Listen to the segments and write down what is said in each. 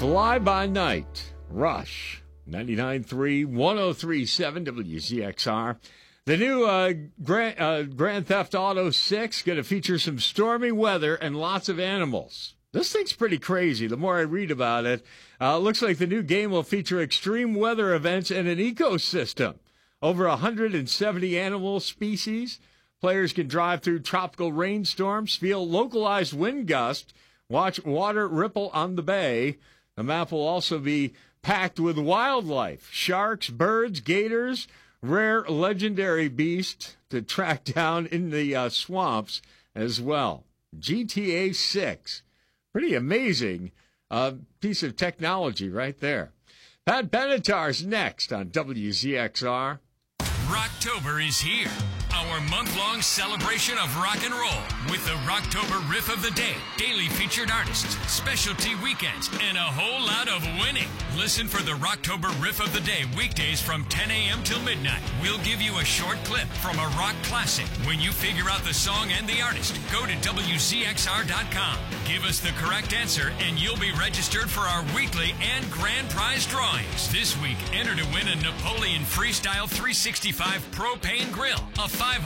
Fly By Night, Rush, 99.3, 103.7 WZXR. The new Grand Theft Auto 6 going to feature some stormy weather and lots of animals. This thing's pretty crazy. The more I read about it, looks like the new game will feature extreme weather events and an ecosystem. Over 170 animal species. Players can drive through tropical rainstorms, feel localized wind gusts, watch water ripple on the bay. The map will also be packed with wildlife, sharks, birds, gators, rare legendary beasts to track down in the swamps as well. GTA 6. Pretty amazing piece of technology right there. Pat Benatar's next on WZXR. Rocktober is here. Our month-long celebration of rock and roll with the Rocktober Riff of the Day, daily featured artists, specialty weekends, and a whole lot of winning. Listen for the Rocktober Riff of the Day weekdays from 10 a.m. till midnight. We'll give you a short clip from a rock classic. When you figure out the song and the artist, go to WZXR.com. Give us the correct answer, and you'll be registered for our weekly and grand prize drawings. This week, enter to win a Napoleon Freestyle 365 propane grill, a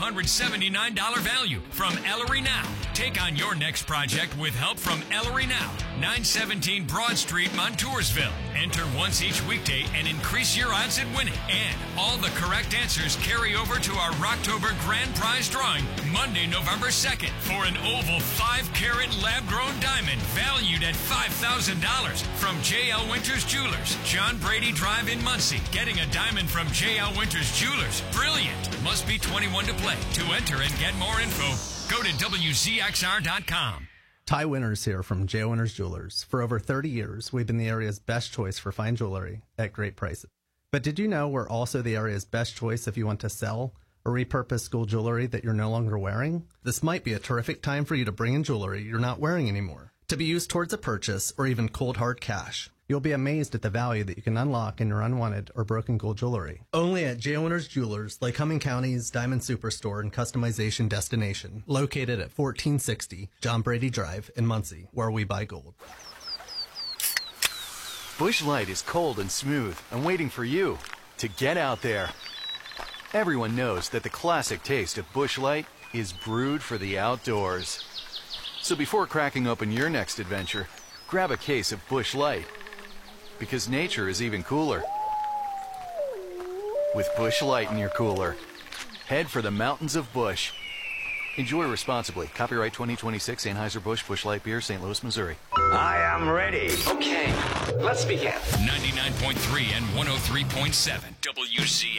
$579 value from Ellery Now. Take on your next project with help from Ellery Now, 917 Broad Street, Montoursville. Enter once each weekday and increase your odds at winning. And all the correct answers carry over to our Rocktober Grand Prize drawing Monday, November 2nd for an oval 5-carat lab-grown diamond valued at $5,000 from J.L. Winters Jewelers, John Brady Drive in Muncie. Getting a diamond from J.L. Winters Jewelers. Brilliant. Must be 21 to play. To enter and get more info, go to WZXR.com. Ty Winters here from J. Winters Jewelers. For over 30 years, we've been the area's best choice for fine jewelry at great prices. But did you know we're also the area's best choice if you want to sell or repurpose school jewelry that you're no longer wearing? This might be a terrific time for you to bring in jewelry you're not wearing anymore, to be used towards a purchase or even cold hard cash. You'll be amazed at the value that you can unlock in your unwanted or broken gold jewelry. Only at J. Winters Jewelers, Lycoming County's Diamond Superstore and Customization Destination, located at 1460 John Brady Drive in Muncie, where we buy gold. Busch Light is cold and smooth and waiting for you to get out there. Everyone knows that the classic taste of Busch Light is brewed for the outdoors. So before cracking open your next adventure, grab a case of Busch Light. Because nature is even cooler with Busch Light in your cooler. Head for the mountains of Busch. Enjoy responsibly. Copyright 2026 Anheuser-Busch Busch Light Beer, St. Louis, Missouri. I am ready. Okay, let's begin. 99.3 and 103.7 WZ.